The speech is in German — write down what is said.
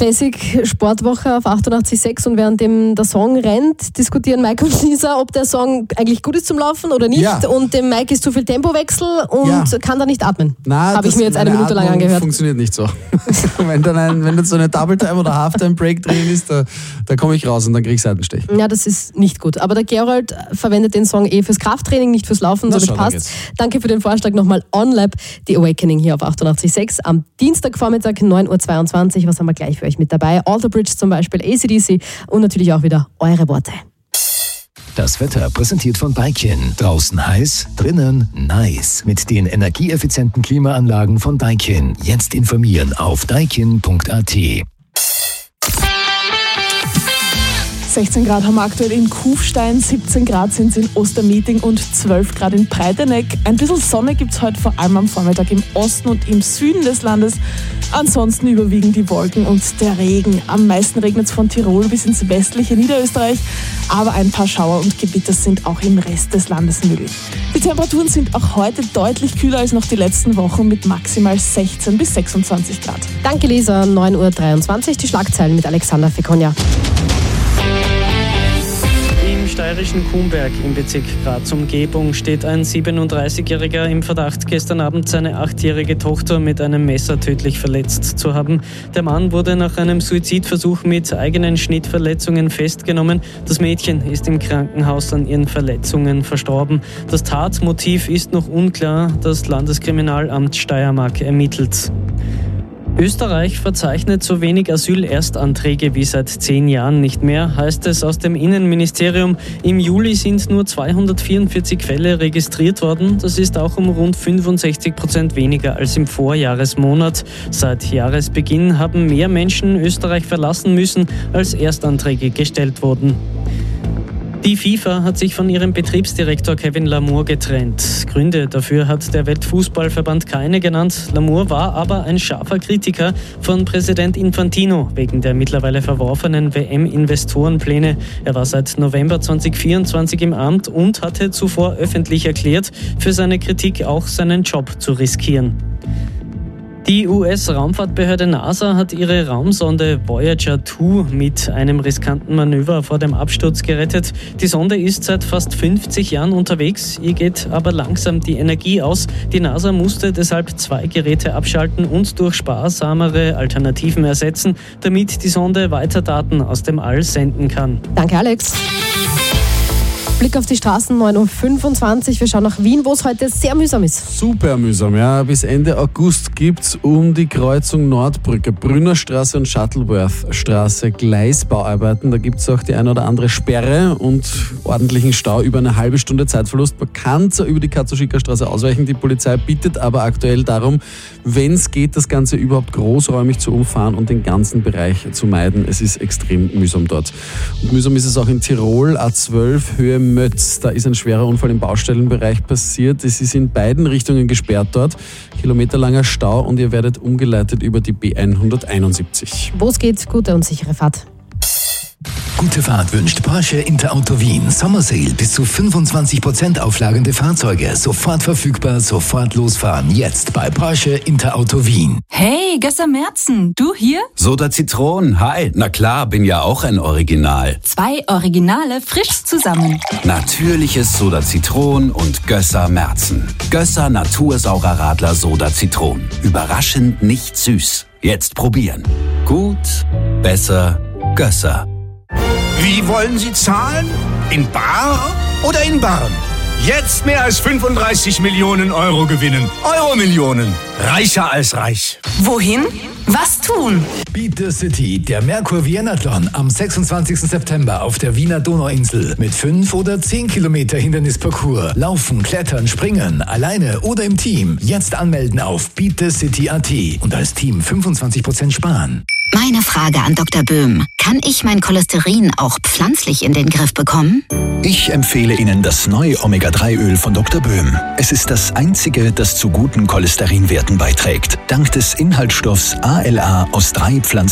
Classic Sportwoche auf 88.6 und währenddem der Song rennt, diskutieren Mike und Lisa, ob der Song eigentlich gut ist zum Laufen oder nicht. Ja. Und dem Mike ist zu viel Tempowechsel und kann da nicht atmen. Habe ich mir jetzt eine Minute lang angehört. Funktioniert nicht so. wenn dann so eine Double-Time oder Halftime-Break drin ist, da komme ich raus und dann kriege ich Seitenstech. Ja, das ist nicht gut. Aber der Gerold verwendet den Song fürs Krafttraining, nicht fürs Laufen, damit passt. Danke für den Vorschlag nochmal OnLab, die Awakening hier auf 88.6 am Dienstagvormittag 9.22 Uhr. Was haben wir gleich für euch mit dabei? Alter Bridge zum Beispiel, AC/DC und natürlich auch wieder eure Worte. Das Wetter präsentiert von Daikin. Draußen heiß, drinnen nice. Mit den energieeffizienten Klimaanlagen von Daikin. Jetzt informieren auf daikin.at. 16 Grad haben wir aktuell in Kufstein, 17 Grad sind es in Ostermeeting und 12 Grad in Breiteneck. Ein bisschen Sonne gibt es heute vor allem am Vormittag im Osten und im Süden des Landes. Ansonsten überwiegen die Wolken und der Regen. Am meisten regnet es von Tirol bis ins westliche Niederösterreich, aber ein paar Schauer und Gewitter sind auch im Rest des Landes möglich. Die Temperaturen sind auch heute deutlich kühler als noch die letzten Wochen mit maximal 16 bis 26 Grad. Danke Lisa, 9.23 Uhr, die Schlagzeilen mit Alexander Fekonja. Im steirischen Kuhnberg im Bezirk Graz-Umgebung steht ein 37-Jähriger im Verdacht, gestern Abend seine 8-jährige Tochter mit einem Messer tödlich verletzt zu haben. Der Mann wurde nach einem Suizidversuch mit eigenen Schnittverletzungen festgenommen. Das Mädchen ist im Krankenhaus an ihren Verletzungen verstorben. Das Tatmotiv ist noch unklar. Das Landeskriminalamt Steiermark ermittelt. Österreich verzeichnet so wenig Asylerstanträge wie seit 10 Jahren nicht mehr, heißt es aus dem Innenministerium. Im Juli sind nur 244 Fälle registriert worden. Das ist auch um rund 65% weniger als im Vorjahresmonat. Seit Jahresbeginn haben mehr Menschen Österreich verlassen müssen, als Erstanträge gestellt wurden. Die FIFA hat sich von ihrem Betriebsdirektor Kevin Lamour getrennt. Gründe dafür hat der Weltfußballverband keine genannt. Lamour war aber ein scharfer Kritiker von Präsident Infantino wegen der mittlerweile verworfenen WM-Investorenpläne. Er war seit November 2024 im Amt und hatte zuvor öffentlich erklärt, für seine Kritik auch seinen Job zu riskieren. Die US-Raumfahrtbehörde NASA hat ihre Raumsonde Voyager 2 mit einem riskanten Manöver vor dem Absturz gerettet. Die Sonde ist seit fast 50 Jahren unterwegs, ihr geht aber langsam die Energie aus. Die NASA musste deshalb 2 Geräte abschalten und durch sparsamere Alternativen ersetzen, damit die Sonde weiter Daten aus dem All senden kann. Danke, Alex. Blick auf die Straßen, 9.25 Uhr. Wir schauen nach Wien, wo es heute sehr mühsam ist. Super mühsam, ja. Bis Ende August gibt es um die Kreuzung Nordbrücke, Brünnerstraße und Shuttleworth-Straße Gleisbauarbeiten. Da gibt es auch die eine oder andere Sperre und ordentlichen Stau über eine halbe Stunde Zeitverlust. Man kann zwar über die Katzow-Schicker-Straße ausweichen, die Polizei bittet aber aktuell darum, wenn es geht, das Ganze überhaupt großräumig zu umfahren und den ganzen Bereich zu meiden. Es ist extrem mühsam dort. Und mühsam ist es auch in Tirol, A12 Höhe Mötz. Da ist ein schwerer Unfall im Baustellenbereich passiert. Es ist in beiden Richtungen gesperrt dort. Kilometerlanger Stau und ihr werdet umgeleitet über die B171. Wo es geht, gute und sichere Fahrt. Gute Fahrt wünscht Porsche Interauto Wien. Sommersale bis zu 25% auflagende Fahrzeuge. Sofort verfügbar, sofort losfahren. Jetzt bei Porsche Interauto Wien. Hey, Gösser Merzen, du hier? Soda Zitron, hi. Na klar, bin ja auch ein Original. 2 Originale frisch zusammen. Natürliches Soda Zitron und Gösser Merzen. Gösser Natursaurer Radler Soda Zitron. Überraschend nicht süß. Jetzt probieren. Gut, besser, Gösser. Wie wollen Sie zahlen? In bar oder in Barn? Jetzt mehr als 35 Millionen Euro gewinnen. Euro-Millionen. Reicher als reich. Wohin? Was tun? Beat the City, der Merkur Vienathlon am 26. September auf der Wiener Donauinsel mit 5 oder 10 Kilometer Hindernisparcours. Laufen, klettern, springen, alleine oder im Team. Jetzt anmelden auf beatthecity.at und als Team 25% sparen. Meine Frage an Dr. Böhm. Kann ich mein Cholesterin auch pflanzlich in den Griff bekommen? Ich empfehle Ihnen das neue Omega-3-Öl von Dr. Böhm. Es ist das einzige, das zu guten Cholesterinwerten beiträgt. Dank des Inhaltsstoffs ALA aus 3 Pflanzen.